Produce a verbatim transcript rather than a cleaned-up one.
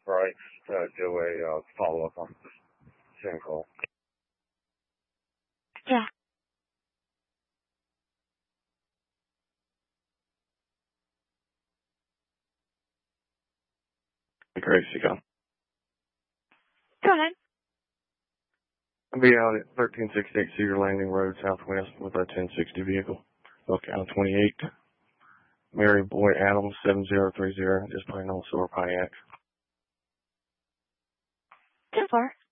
Bryce to do a uh, follow-up on the same call. Yeah. Grace, you go. Go ahead. I'll be out at thirteen sixty-eight Cedar Landing Road, Southwest, with a ten sixty vehicle. Look out twenty-eight. Mary Boy Adams, seven zero three zero, just playing on Silver Kayak. ten four.